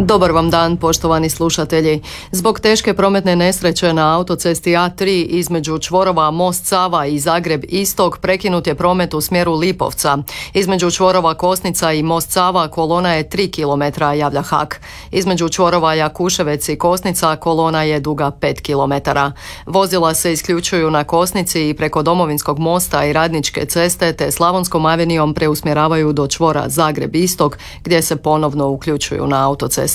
Dobar vam dan, poštovani slušatelji. Zbog teške prometne nesreće na autocesti A3 između čvorova Most Sava i Zagreb Istok prekinut je promet u smjeru Lipovca. Između čvorova Kosnica i Most Sava kolona je 3 km, javlja HAK. Između čvorova Jakuševec i Kosnica kolona je duga 5 km. Vozila se isključuju na Kosnici i preko Domovinskog mosta i Radničke ceste te Slavonskom avenijom preusmjeravaju do čvora Zagreb Istok gdje se ponovno uključuju na autocestu.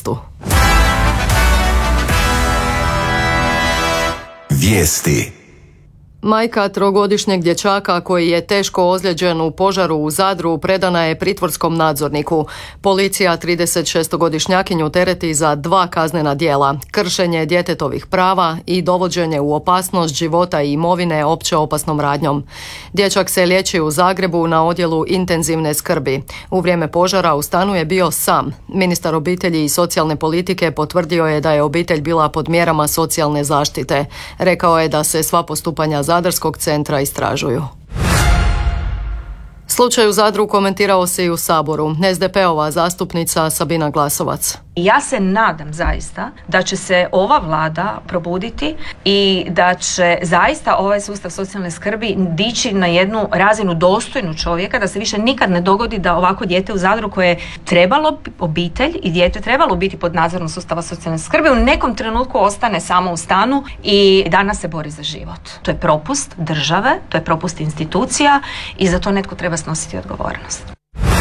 Vijesti. Majka trogodišnjeg dječaka koji je teško ozlijeđen u požaru u Zadru predana je pritvorskom nadzorniku. Policija 36-godišnjakinju tereti za 2 kaznena djela: kršenje djetetovih prava i dovođenje u opasnost života i imovine opće opasnom radnjom. Dječak se liječi u Zagrebu na odjelu intenzivne skrbi. U vrijeme požara u stanu je bio sam. Ministar obitelji i socijalne politike potvrdio je da je obitelj bila pod mjerama socijalne zaštite. Rekao je da se sva postupanja Zadarskog centra istražuju. Slučaj u Zadru komentirao se i u Saboru. SDP-ova zastupnica Sabina Glasovac. Ja se nadam zaista da će se ova vlada probuditi i da će zaista ovaj sustav socijalne skrbi dići na jednu razinu dostojnu čovjeka, da se više nikad ne dogodi da ovako dijete u Zadru koje je trebalo, obitelj i dijete trebalo biti pod nadzorom sustava socijalne skrbi, u nekom trenutku ostane samo u stanu i danas se bori za život. To je propust države, to je propust institucija i za to netko treba snositi odgovornost.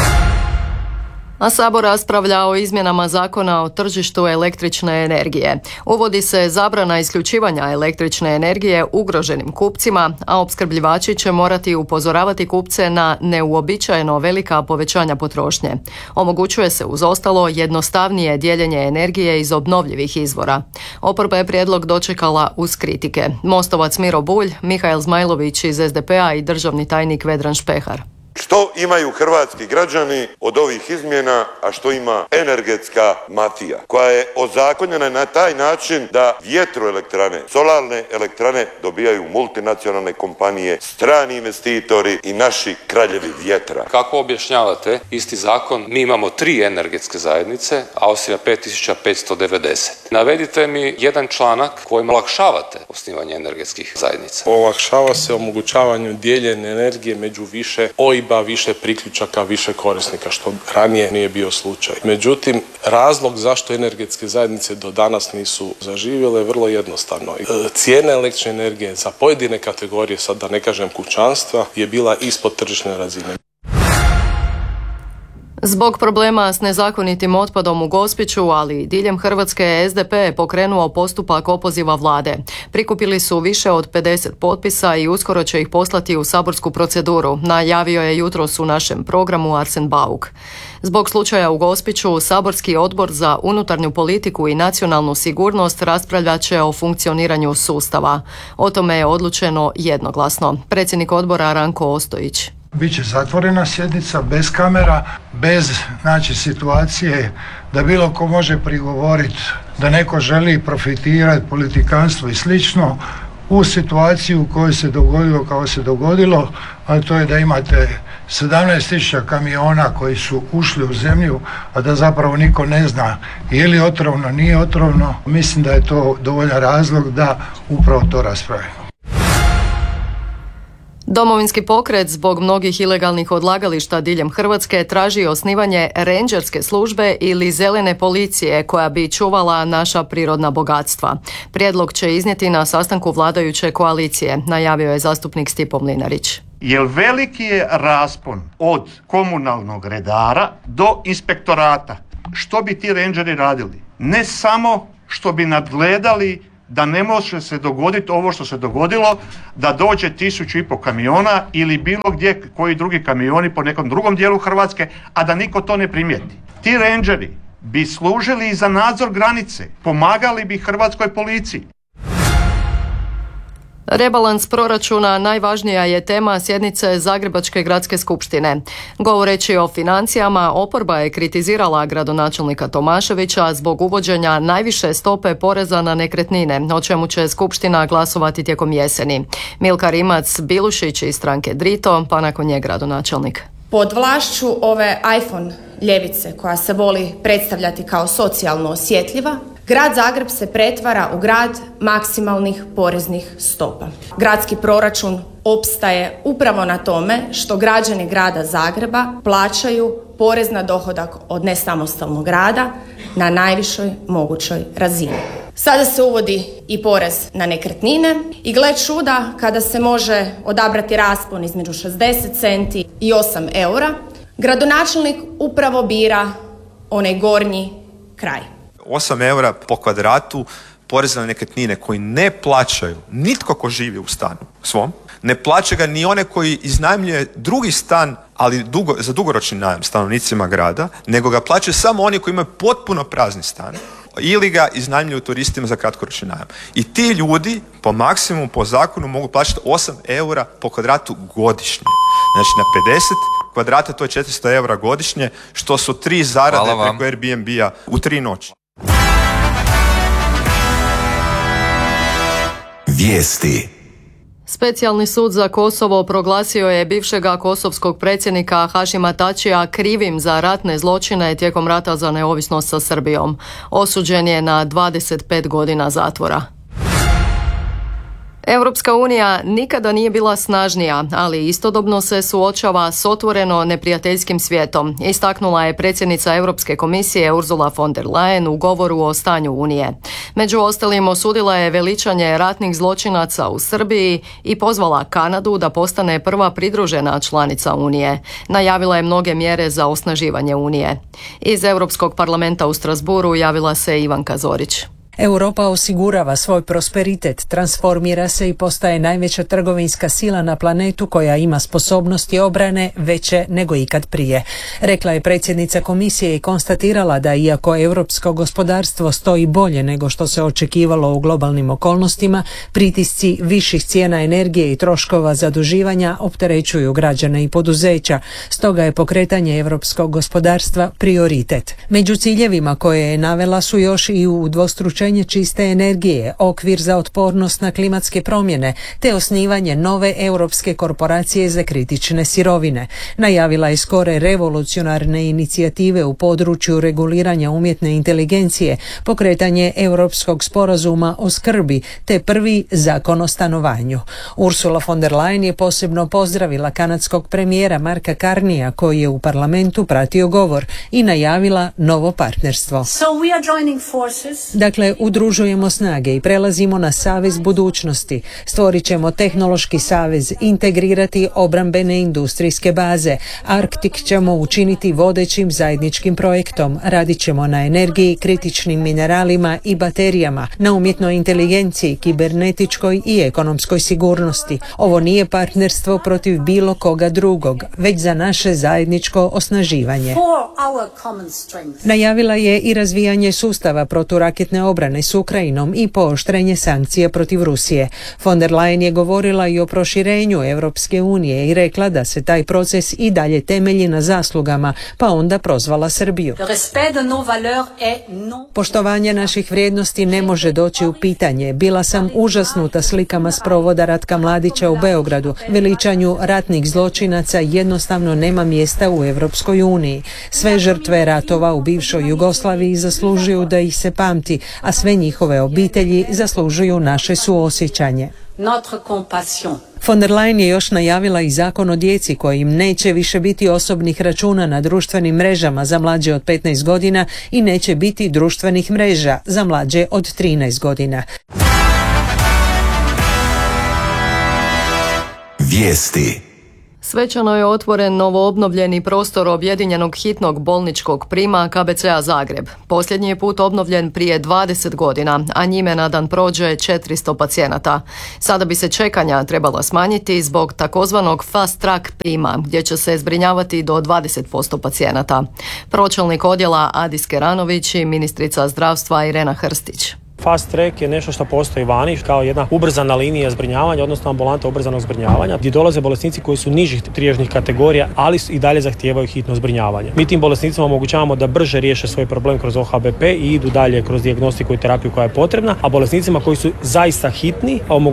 A Sabor raspravlja o izmjenama zakona o tržištu električne energije. Uvodi se zabrana isključivanja električne energije ugroženim kupcima, a opskrbljivači će morati upozoravati kupce na neuobičajeno velika povećanja potrošnje. Omogućuje se uz ostalo jednostavnije dijeljenje energije iz obnovljivih izvora. Oporba je prijedlog dočekala uz kritike. Mostovac Miro Bulj, Mihael Zmajlović iz SDP-a i državni tajnik Vedran Špehar. Što imaju hrvatski građani od ovih izmjena, a što ima energetska mafija, koja je ozakonjena na taj način da vjetroelektrane, solarne elektrane dobijaju multinacionalne kompanije, strani investitori i naši kraljevi vjetra. Kako objašnjavate isti zakon? Mi imamo 3 energetske zajednice, Austrija 5590. Navedite mi jedan članak kojim olakšavate osnivanje energetskih zajednica. Olakšava se omogućavanju dijeljenja energije među više OIB-a, više priključaka, više korisnika, što ranije nije bio slučaj. Međutim, razlog zašto energetske zajednice do danas nisu zaživjele je vrlo jednostavno. Cijena električne energije za pojedine kategorije, sad da ne kažem kućanstva, je bila ispod tržišne razine. Zbog problema s nezakonitim otpadom u Gospiću, ali i diljem Hrvatske, SDP je pokrenuo postupak opoziva vlade. Prikupili su više od 50 potpisa i uskoro će ih poslati u saborsku proceduru, najavio je jutros u našem programu Arsen Bauk. Zbog slučaja u Gospiću, saborski odbor za unutarnju politiku i nacionalnu sigurnost raspravljat će o funkcioniranju sustava. O tome je odlučeno jednoglasno. Predsjednik odbora Ranko Ostojić. Biće zatvorena sjednica, bez kamera, bez situacije da bilo ko može prigovoriti da neko želi profitirati, politikanstvo i slično u situaciji u kojoj se dogodilo kao se dogodilo, a to je da imate 17.000 kamiona koji su ušli u zemlju, a da zapravo niko ne zna je li otrovno, nije otrovno. Mislim da je to dovoljan razlog da upravo to raspravimo. Domovinski pokret zbog mnogih ilegalnih odlagališta diljem Hrvatske traži osnivanje rendžerske službe ili zelene policije koja bi čuvala naša prirodna bogatstva. Prijedlog će iznijeti na sastanku vladajuće koalicije, najavio je zastupnik Stipo Mlinarić. Jer veliki je raspon od komunalnog redara do inspektorata. Što bi ti rendžeri radili? Ne samo što bi nadgledali da ne može se dogoditi ovo što se dogodilo, da dođe 1.500 kamiona ili bilo gdje koji drugi kamioni po nekom drugom dijelu Hrvatske, a da niko to ne primijeti. Ti rendžeri bi služili i za nadzor granice, pomagali bi hrvatskoj policiji. Rebalans proračuna najvažnija je tema sjednice Zagrebačke gradske skupštine. Govoreći o financijama, oporba je kritizirala gradonačelnika Tomaševića zbog uvođenja najviše stope poreza na nekretnine, o čemu će skupština glasovati tijekom jeseni. Milka Rimac Bilušić iz stranke Drito, pa nakon nje gradonačelnik. Pod vlašću ove iPhone ljevice koja se voli predstavljati kao socijalno osjetljiva, grad Zagreb se pretvara u grad maksimalnih poreznih stopa. Gradski proračun opstaje upravo na tome što građani grada Zagreba plaćaju porez na dohodak od nesamostalnog rada na najvišoj mogućoj razini. Sada se uvodi i porez na nekretnine i gle čuda kada se može odabrati raspon između 60 centi i 8 eura, gradonačelnik upravo bira onaj gornji kraj. 8 eura po kvadratu poreza na nekretnine koji ne plaćaju nitko ko živi u stanu svom, ne plaća ga ni one koji iznajmljuje drugi stan, ali za dugoročni najam stanovnicima grada, nego ga plaćaju samo oni koji imaju potpuno prazni stan ili ga iznajmljuju turistima za kratkoročni najam. I ti ljudi po maksimumu, po zakonu mogu plaćati 8 eura po kvadratu godišnje. Znači na 50 kvadrata to je 400 eura godišnje, što su 3 zarade preko Airbnb-a u 3 noći. Vijesti. Specijalni sud za Kosovo proglasio je bivšega kosovskog predsjednika Hašima Tačija krivim za ratne zločine tijekom rata za neovisnost sa Srbijom. Osuđen je na 25 godina zatvora. Europska unija nikada nije bila snažnija, ali istodobno se suočava s otvoreno neprijateljskim svijetom, istaknula je predsjednica Europske komisije Ursula von der Leyen u govoru o stanju Unije. Među ostalim osudila je veličanje ratnih zločinaca u Srbiji i pozvala Kanadu da postane prva pridružena članica Unije. Najavila je mnoge mjere za osnaživanje Unije. Iz Europskog parlamenta u Strasbourgu javila se Ivanka Zorić. Europa osigurava svoj prosperitet, transformira se i postaje najveća trgovinska sila na planetu koja ima sposobnosti obrane veće nego ikad prije. Rekla je predsjednica komisije i konstatirala da iako europsko gospodarstvo stoji bolje nego što se očekivalo u globalnim okolnostima, pritisci viših cijena energije i troškova zaduživanja opterećuju građane i poduzeća. Stoga je pokretanje europskog gospodarstva prioritet. Među ciljevima koje je navela su još i udvostručenje čiste energije, okvir za otpornost na klimatske promjene, te osnivanje nove europske korporacije za kritične sirovine. Najavila je skore revolucionarne inicijative u području reguliranja umjetne inteligencije, pokretanje europskog sporazuma o skrbi, te prvi zakon o stanovanju. Ursula von der Leyen je posebno pozdravila kanadskog premijera Marka Carneya koji je u parlamentu pratio govor i najavila novo partnerstvo. Dakle, udružujemo snage i prelazimo na savez budućnosti. Stvorit ćemo tehnološki savez, integrirati obrambene industrijske baze. Arktik ćemo učiniti vodećim zajedničkim projektom. Radit ćemo na energiji, kritičnim mineralima i baterijama, na umjetnoj inteligenciji, kibernetičkoj i ekonomskoj sigurnosti. Ovo nije partnerstvo protiv bilo koga drugog, već za naše zajedničko osnaživanje. Najavila je i razvijanje sustava proturaketne obrane s Ukrajinom i pooštrenje sankcija protiv Rusije. Von der Leyen je govorila i o proširenju Europske unije i rekla da se taj proces i dalje temelji na zaslugama, pa onda prozvala Srbiju. Poštovanje naših vrijednosti ne može doći u pitanje. Bila sam užasnuta slikama s provoda Ratka Mladića u Beogradu. Veličanju ratnih zločinaca jednostavno nema mjesta u Europskoj uniji. Sve žrtve ratova u bivšoj Jugoslaviji zaslužuju da ih se pamti, a sve njihove obitelji zaslužuju naše suosjećanje. Von der Leyen je još najavila i zakon o djeci kojim neće više biti osobnih računa na društvenim mrežama za mlađe od 15 godina i neće biti društvenih mreža za mlađe od 13 godina. Vijesti. Svečano je otvoren novoobnovljeni prostor objedinjenog hitnog bolničkog prima KBC-a Zagreb. Posljednji je put obnovljen prije 20 godina, a njime na dan prođe 400 pacijenata. Sada bi se čekanja trebala smanjiti zbog takozvanog fast track prima, gdje će se zbrinjavati do 20% pacijenata. Pročelnik odjela Adis Keranović i ministrica zdravstva Irena Hrstić. Fast track je nešto što postoji vani kao jedna ubrzana linija zbrinjavanja, odnosno ambulanta ubrzanog zbrinjavanja, gdje dolaze bolesnici koji su nižih triježnih kategorija, ali i dalje zahtijevaju hitno zbrinjavanje. Mi tim bolesnicima omogućavamo da brže riješe svoj problem kroz OHBP i idu dalje kroz dijagnostiku i terapiju koja je potrebna, a bolesnicima koji su zaista hitni